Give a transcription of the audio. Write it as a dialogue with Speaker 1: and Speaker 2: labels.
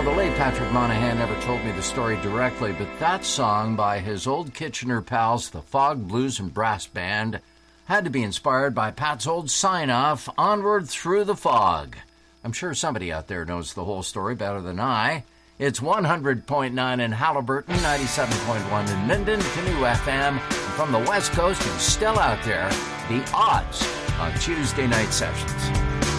Speaker 1: Well, the late Patrick Monahan never told me the story directly, but that song by his old Kitchener pals, the Fog Blues and Brass Band, had to be inspired by Pat's old sign-off, Onward Through the Fog. I'm sure somebody out there knows the whole story better than I. It's 100.9 in Halliburton, 97.1 in Minden, Canoe FM, and from the West Coast and still out there, the Odds on Tuesday night sessions.